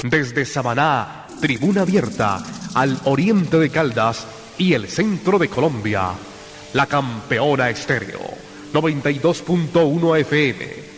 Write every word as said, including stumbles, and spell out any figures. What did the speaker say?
Desde Samaná, tribuna abierta al oriente de Caldas y el centro de Colombia. La Campeona Estéreo, noventa y dos punto uno F M.